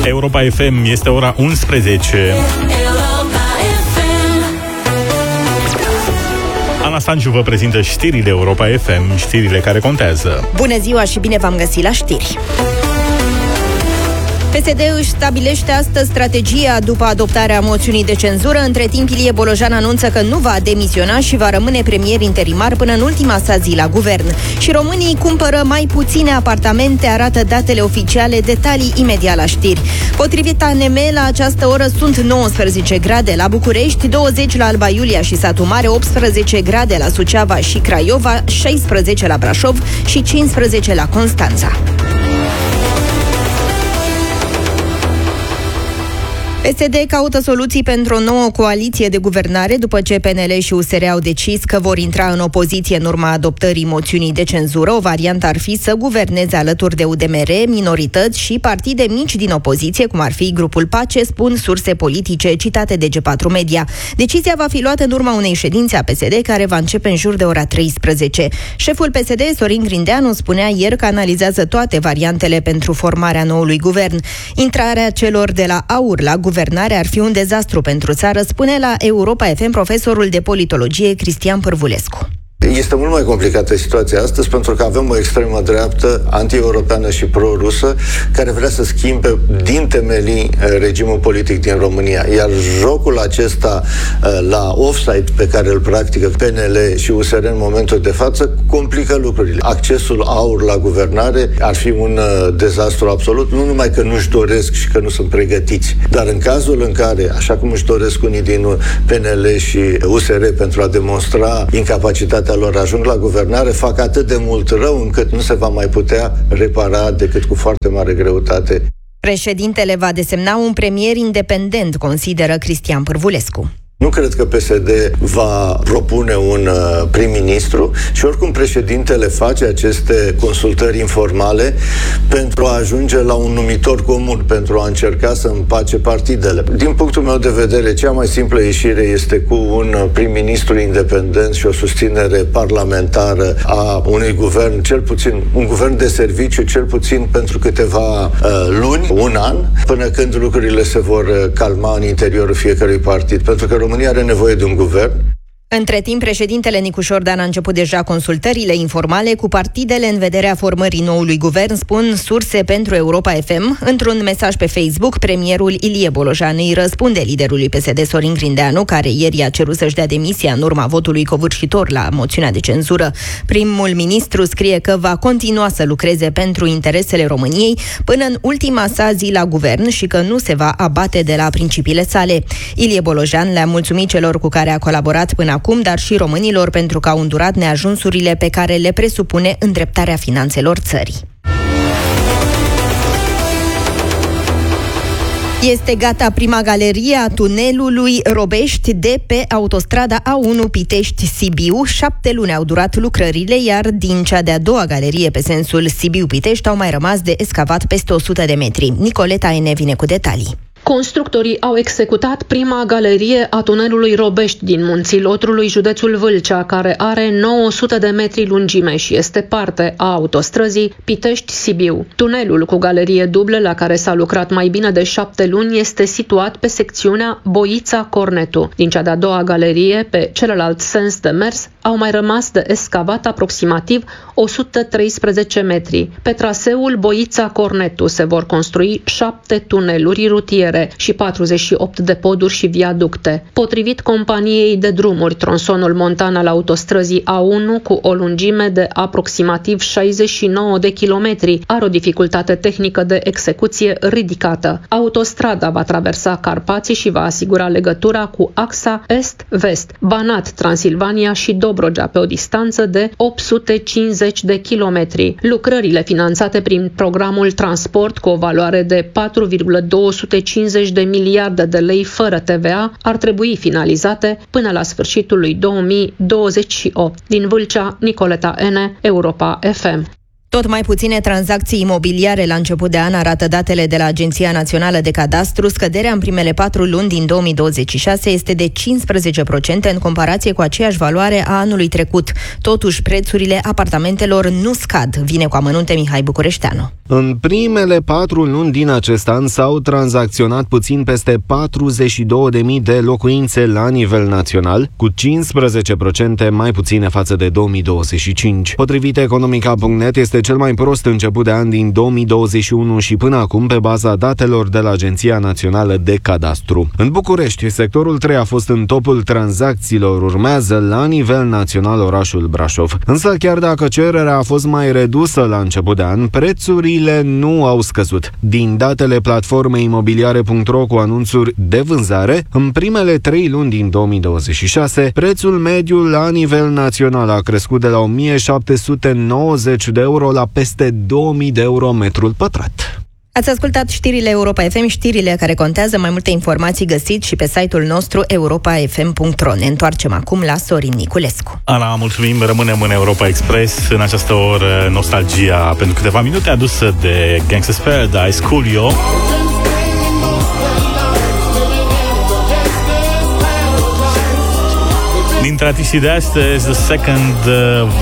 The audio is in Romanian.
Europa FM, este ora 11. Ana Stanciu vă prezintă știrile Europa FM, știrile care contează. Bună ziua și bine v-am găsit la știri. PSD își stabilește astăzi strategia după adoptarea moțiunii de cenzură. Între timp, Ilie Bolojan anunță că nu va demisiona și va rămâne premier interimar până în ultima sa zi la guvern. Și românii cumpără mai puține apartamente, arată datele oficiale, detalii imediat la știri. Potrivit ANM, la această oră sunt 19 grade la București, 20 la Alba Iulia și Satu Mare, 18 grade la Suceava și Craiova, 16 la Brașov și 15 la Constanța. PSD caută soluții pentru o nouă coaliție de guvernare după ce PNL și USR au decis că vor intra în opoziție în urma adoptării moțiunii de cenzură. O variantă ar fi să guverneze alături de UDMR, minorități și partide mici din opoziție, cum ar fi Grupul Pace, spun surse politice citate de G4 Media. Decizia va fi luată în urma unei ședințe a PSD care va începe în jur de ora 13. Șeful PSD, Sorin Grindeanu, spunea ieri că analizează toate variantele pentru formarea noului guvern. Intrarea celor de la AUR la guvernare ar fi un dezastru pentru țară, spune la Europa FM profesorul de politologie Cristian Pârvulescu. Este mult mai complicată situația astăzi pentru că avem o extremă dreaptă anti-europeană și pro-rusă care vrea să schimbe din temelii regimul politic din România. Iar jocul acesta la offside pe care îl practică PNL și USR în momentul de față complică lucrurile. Accesul AUR la guvernare ar fi un dezastru absolut, nu numai că nu-și doresc și că nu sunt pregătiți, dar în cazul în care, așa cum își doresc unii din PNL și USR pentru a demonstra incapacitatea lor, ajung la guvernare, fac atât de mult rău încât nu se va mai putea repara decât cu foarte mare greutate. Președintele va desemna un premier independent, consideră Cristian Pârvulescu. Nu cred că PSD va propune un prim-ministru și oricum președintele face aceste consultări informale pentru a ajunge la un numitor comun, pentru a încerca să împace partidele. Din punctul meu de vedere, cea mai simplă ieșire este cu un prim-ministru independent și o susținere parlamentară a unui guvern, cel puțin un guvern de serviciu, cel puțin pentru câteva luni, un an, până când lucrurile se vor calma în interiorul fiecărui partid. Pentru că România are nevoie de un guvern. Între timp, președintele Nicu Șordan a început deja consultările informale cu partidele în vederea formării noului guvern, spun surse pentru Europa FM. Într-un mesaj pe Facebook, premierul Ilie Bolojan îi răspunde liderului PSD Sorin Grindeanu, care ieri a cerut să-și dea demisia în urma votului covârșitor la moțiunea de cenzură. Primul ministru scrie că va continua să lucreze pentru interesele României până în ultima sa zi la guvern și că nu se va abate de la principiile sale. Ilie Bolojan le-a mulțumit celor cu care a colaborat până acum, dar și românilor pentru că au îndurat neajunsurile pe care le presupune îndreptarea finanțelor țării. Este gata prima galerie a tunelului Robești de pe autostrada A1 Pitești-Sibiu. 7 luni au durat lucrările, iar din cea de-a doua galerie pe sensul Sibiu-Pitești au mai rămas de escavat peste 100 de metri. Nicoleta Ene vine cu detalii. Constructorii au executat prima galerie a tunelului Robești din Munții Lotrului, județul Vâlcea, care are 900 de metri lungime și este parte a autostrăzii Pitești-Sibiu. Tunelul cu galerie dublă, la care s-a lucrat mai bine de 7 luni, este situat pe secțiunea Boița-Cornetu. Din cea de-a doua galerie, pe celălalt sens de mers, au mai rămas de escavat aproximativ 113 metri. Pe traseul Boița-Cornetu se vor construi 7 tuneluri rutiere și 48 de poduri și viaducte. Potrivit companiei de drumuri, tronsonul montan al autostrăzii A1, cu o lungime de aproximativ 69 de kilometri, are o dificultate tehnică de execuție ridicată. Autostrada va traversa Carpații și va asigura legătura cu axa est-vest, Banat, Transilvania și Dobrogea, pe o distanță de 850 de kilometri. Lucrările finanțate prin programul Transport, cu o valoare de 4,250 de miliarde de lei fără TVA, ar trebui finalizate până la sfârșitul lui 2028. Din Vâlcea, Nicoleta Ene, Europa FM. Tot mai puține tranzacții imobiliare la început de an, arată datele de la Agenția Națională de Cadastru. Scăderea în primele 4 luni din 2026 este de 15% în comparație cu aceeași valoare a anului trecut. Totuși, prețurile apartamentelor nu scad. Vine cu amănunte Mihai Bucureșteanu. În primele 4 luni din acest an s-au tranzacționat puțin peste 42.000 de locuințe la nivel național, cu 15% mai puține față de 2025. Potrivit Economica.net, este cel mai prost început de an din 2021 și până acum pe baza datelor de la Agenția Națională de Cadastru. În București, sectorul 3 a fost în topul tranzacțiilor, urmează la nivel național orașul Brașov. Însă chiar dacă cererea a fost mai redusă la început de an, prețurile nu au scăzut. Din datele platformei imobiliare.ro cu anunțuri de vânzare, în primele 3 luni din 2026, prețul mediu la nivel național a crescut de la 1790 de euro la peste 2000 de euro metrul pătrat. Ați ascultat știrile Europa FM, știrile care contează. Mai multe informații găsiți și pe site-ul nostru europafm.ro. Ne întoarcem acum la Sorin Niculescu. Ana, mulțumim, rămânem în Europa Express. În această oră, nostalgia pentru câteva minute adusă de Gangsta's Paradise, Coolio. Dintre artiștii de astăzi, The Second